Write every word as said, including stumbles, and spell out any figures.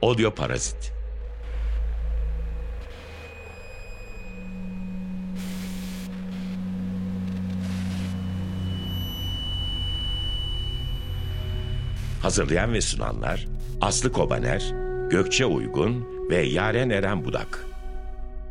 Odio-Parazit. Hazırlayan ve sunanlar Aslı Kobaner, Gökçe Uygun ve Yaren Eren Budak.